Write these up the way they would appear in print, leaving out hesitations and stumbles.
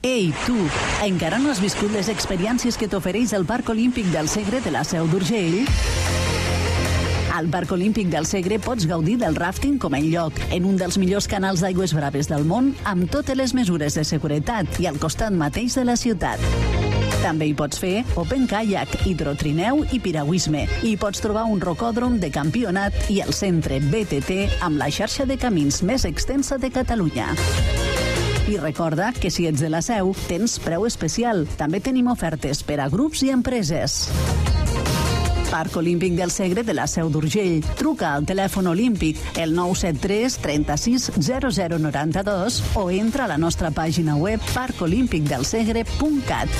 Ei, tu, encara no has viscut les experiències que t'ofereix el Parc Olímpic del Segre de la Seu d'Urgell? Al Parc Olímpic del Segre pots gaudir del ràfting com enlloc, en un dels millors canals d'aigües braves del món, amb totes les mesures de seguretat i al costat mateix de la ciutat. També hi pots fer open kayak, hidrotrineu i piragüisme. I pots trobar un rocòdrom de campionat i el centre BTT amb la xarxa de camins més extensa de Catalunya. I recorda que si ets de la Seu, tens preu especial. També tenim ofertes per a grups i empreses. Parc Olímpic del Segre de la Seu d'Urgell. Truca al telèfon olímpic el 973 36 0092 o entra a la nostra pàgina web parcolimpicdelsegre.cat.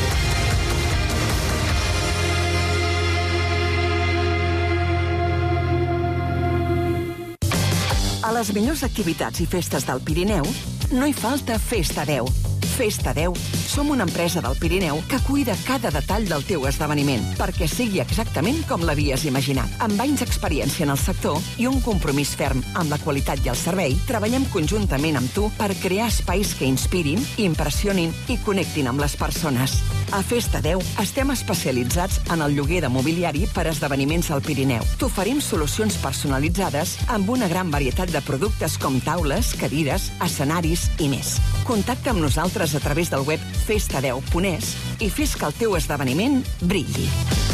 A les millors activitats i festes del Pirineu no hi falta Festa 10. Festa 10 som una empresa del Pirineu que cuida cada detall del teu esdeveniment perquè sigui exactament com l'havies imaginat. Amb anys d'experiència en el sector i un compromís ferm amb la qualitat i el servei, treballem conjuntament amb tu per crear espais que inspirin, impressionin i connectin amb les persones. A Festa 10 estem especialitzats en el lloguer de mobiliari per a esdeveniments al Pirineu. T'oferim solucions personalitzades amb una gran varietat de productes com taules, cadires, escenaris i més. Contacta amb nosaltres a través del web festa10.es i fes que el teu esdeveniment brilli.